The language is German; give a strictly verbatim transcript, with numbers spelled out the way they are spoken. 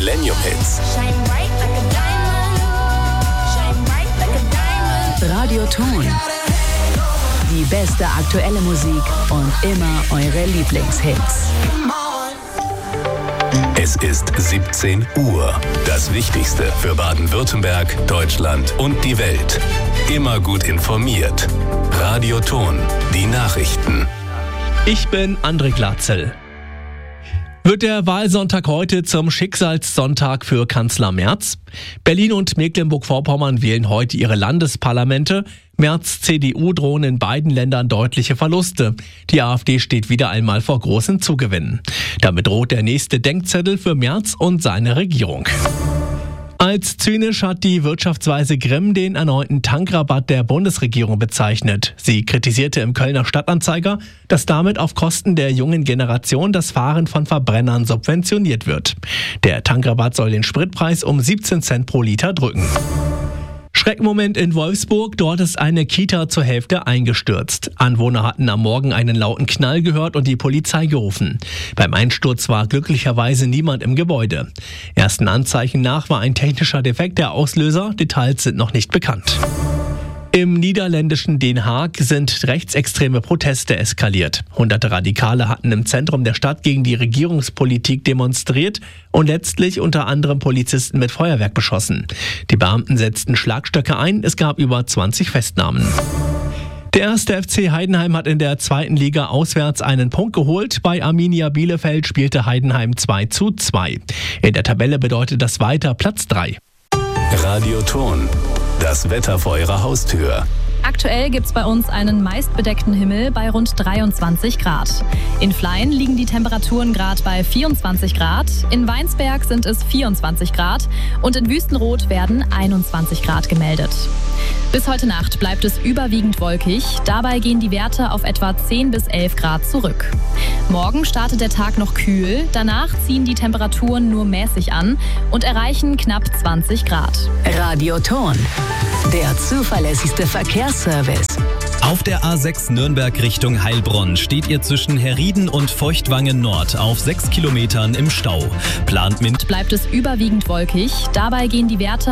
Millennium Hits. Radio Ton. Die beste aktuelle Musik und immer eure Lieblingshits. Es ist siebzehn Uhr. Das Wichtigste für Baden-Württemberg, Deutschland und die Welt. Immer gut informiert. Radio Ton. Die Nachrichten. Ich bin André Glatzel. Wird der Wahlsonntag heute zum Schicksalssonntag für Kanzler Merz? Berlin und Mecklenburg-Vorpommern wählen heute ihre Landesparlamente. Merz' C D U drohen in beiden Ländern deutliche Verluste. Die AfD steht wieder einmal vor großen Zugewinnen. Damit droht der nächste Denkzettel für Merz und seine Regierung. Als zynisch hat die Wirtschaftsweise Grimm den erneuten Tankrabatt der Bundesregierung bezeichnet. Sie kritisierte im Kölner Stadtanzeiger, dass damit auf Kosten der jungen Generation das Fahren von Verbrennern subventioniert wird. Der Tankrabatt soll den Spritpreis um siebzehn Cent pro Liter drücken. Schreckmoment in Wolfsburg, dort ist eine Kita zur Hälfte eingestürzt. Anwohner hatten am Morgen einen lauten Knall gehört und die Polizei gerufen. Beim Einsturz war glücklicherweise niemand im Gebäude. Ersten Anzeichen nach war ein technischer Defekt der Auslöser, Details sind noch nicht bekannt. Im niederländischen Den Haag sind rechtsextreme Proteste eskaliert. Hunderte Radikale hatten im Zentrum der Stadt gegen die Regierungspolitik demonstriert und letztlich unter anderem Polizisten mit Feuerwerk beschossen. Die Beamten setzten Schlagstöcke ein, es gab über zwanzig Festnahmen. Der erste F C Heidenheim hat in der zweiten Liga auswärts einen Punkt geholt. Bei Arminia Bielefeld spielte Heidenheim zwei zu zwei. In der Tabelle bedeutet das weiter Platz drei. Radio Ton. Das Wetter vor Ihrer Haustür. Aktuell gibt es bei uns einen meist bedeckten Himmel bei rund dreiundzwanzig Grad. In Flein liegen die Temperaturen gerade bei vierundzwanzig Grad, in Weinsberg sind es vierundzwanzig Grad und in Wüstenrot werden einundzwanzig Grad gemeldet. Bis heute Nacht bleibt es überwiegend wolkig, dabei gehen die Werte auf etwa zehn bis elf Grad zurück. Morgen startet der Tag noch kühl, danach ziehen die Temperaturen nur mäßig an und erreichen knapp zwanzig Grad. Radio Ton, der zuverlässigste Verkehrsservice. Auf der A sechs Nürnberg Richtung Heilbronn steht ihr zwischen Herrieden und Feuchtwangen Nord auf sechs Kilometern im Stau. Plant mit bleibt es überwiegend wolkig, dabei gehen die Werte